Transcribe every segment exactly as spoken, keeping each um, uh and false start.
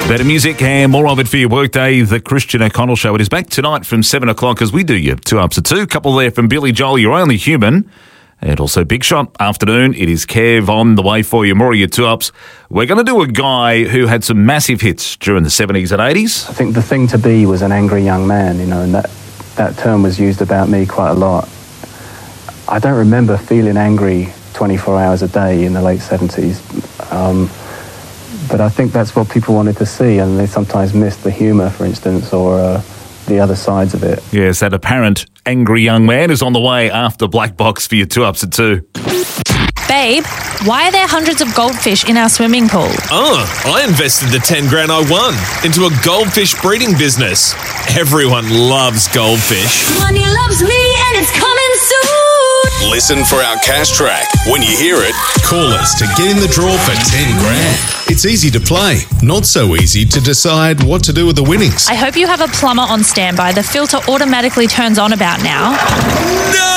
Better music and more of it for your workday. The Christian O'Connell Show. It is back tonight from seven o'clock as we do you two ups to two. Couple there from Billy Joel, You're Only Human. And also Big Shot afternoon. It is Kev on the way for you. More of your two ups. We're going to do a guy who had some massive hits during the seventies and eighties. I think The Thing to Be was an angry young man, you know, and that, that term was used about me quite a lot. I don't remember feeling angry twenty-four hours a day in the late seventies. Um, but I think that's what people wanted to see, and they sometimes missed the humour, for instance, or uh, the other sides of it. Yes, that apparent angry young man is on the way after Black Box for your two ups at two. Babe, why are there hundreds of goldfish in our swimming pool? Oh, I invested the ten grand I won into a goldfish breeding business. Everyone loves goldfish. Money loves me and it's coming soon. Listen for our cash track. When you hear it, call us to get in the draw for ten grand. It's easy to play, not so easy to decide what to do with the winnings. I hope you have a plumber on standby. The filter automatically turns on about now. No!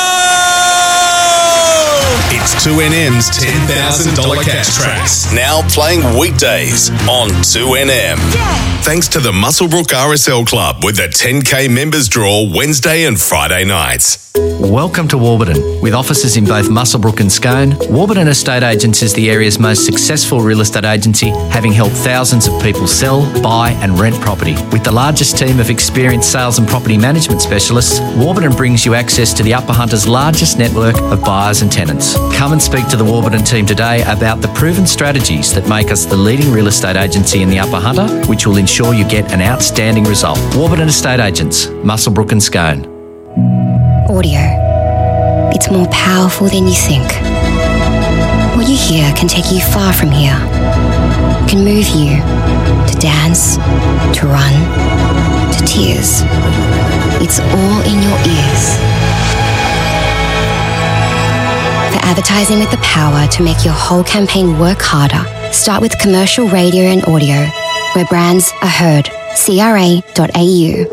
It's two N M's ten thousand dollars cash tracks. Now playing weekdays on two N M. Thanks to the Muswellbrook R S L Club with the ten K members draw Wednesday and Friday nights. Welcome to Warburton. With offices in both Muswellbrook and Scone, Warburton Estate Agents is the area's most successful real estate agency, having helped thousands of people sell, buy and rent property. With the largest team of experienced sales and property management specialists, Warburton brings you access to the Upper Hunter's largest network of buyers and tenants. Come and speak to the Warburton team today about the proven strategies that make us the leading real estate agency in the Upper Hunter, which will ensure you get an outstanding result. Warburton Estate Agents, Muswellbrook and Scone. Audio. It's more powerful than you think. What you hear can take you far from here. It can move you to dance, to run, to tears. It's all in your ears. For advertising with the power to make your whole campaign work harder, start with commercial radio and audio, where brands are heard. C R A dot A U.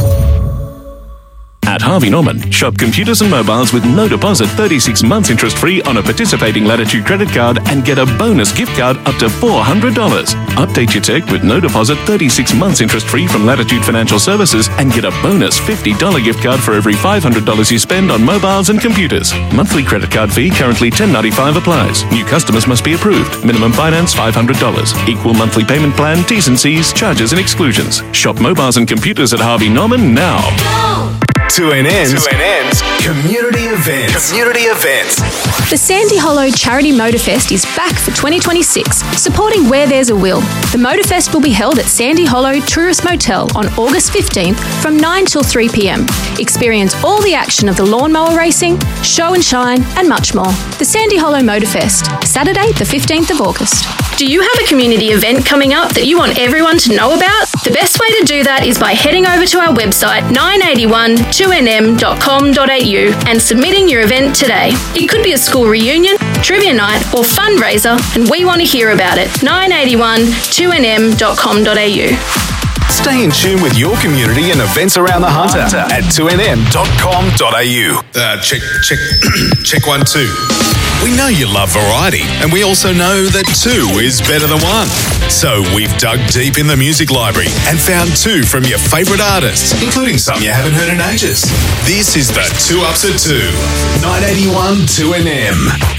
At Harvey Norman, shop computers and mobiles with no deposit, thirty-six months interest-free on a participating Latitude credit card and get a bonus gift card up to four hundred dollars. Update your tech with no deposit, thirty-six months interest-free from Latitude Financial Services and get a bonus fifty dollars gift card for every five hundred dollars you spend on mobiles and computers. Monthly credit card fee currently ten dollars and ninety-five cents applies. New customers must be approved. Minimum finance five hundred dollars. Equal monthly payment plan, T's and C's, charges and exclusions. Shop mobiles and computers at Harvey Norman now. Go! two N M's community events. Community events. The Sandy Hollow Charity Motorfest is back for twenty twenty-six, supporting Where There's a Will. The Motorfest will be held at Sandy Hollow Tourist Motel on August fifteenth from nine till three p.m. Experience all the action of the lawnmower racing, show and shine, and much more. The Sandy Hollow Motorfest, Saturday the fifteenth of August. Do you have a community event coming up that you want everyone to know about? The best way to do that is by heading over to our website nine eighty-one two N M dot com dot A U and submitting your event today. It could be a school reunion, trivia night or fundraiser, and we want to hear about it. nine eighty-one two N M dot com dot A U. Stay in tune with your community and events around the Hunter at two N M dot com dot A U. Uh, check, check, check one, two. We know you love variety, and we also know that two is better than one. So we've dug deep in the music library and found two from your favourite artists, including some you haven't heard in ages. This is the Two Ups at Two, nine eighty-one two N M.